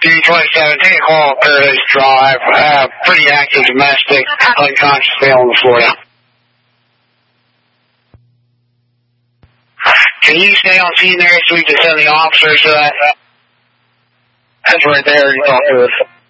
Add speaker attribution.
Speaker 1: 327, take a call at Paradise Drive. Pretty active domestic, unconscious male on the floor now. Can you stay on scene there so we can send the officers to that? That's right there. You talk to us.